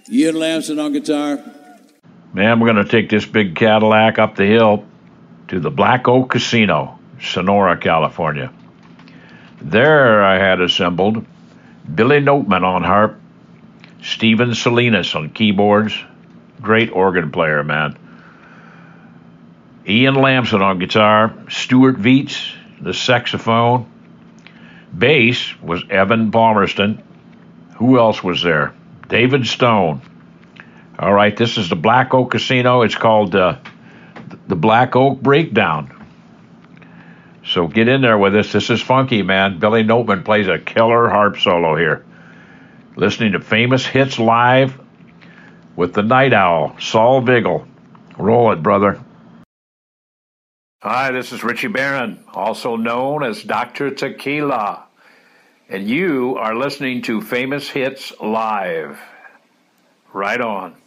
Ian Lamson on guitar. Man, we're going to take this big Cadillac up the hill to the Black Oak Casino, Sonora, California. There I had assembled Billy Noteman on harp, Steven Salinas on keyboards, great organ player, man. Ian Lamson on guitar, Stuart Veets, the saxophone. Bass was Evan Palmerston. Who else was there? David Stone. All right, this is the Black Oak Casino. It's called the Black Oak Breakdown. So get in there with us. This is funky, man. Billy Noteman plays a killer harp solo here. Listening to Famous Hits live with the Night Owl, Saul Vigil. Roll it, brother. Hi, this is Richie Barron, also known as Dr. Tequila. And you are listening to Famous Hits Live. Right on.